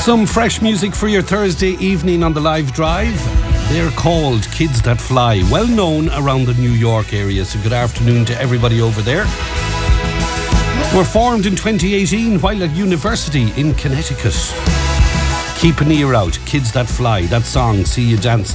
Some fresh music for your Thursday evening on the live drive. They're called Kids That Fly, well known around the New York area. So good afternoon to everybody over there. Were formed in 2018 while at university in Connecticut. Keep an ear out, Kids That Fly. That song, See You Dancing.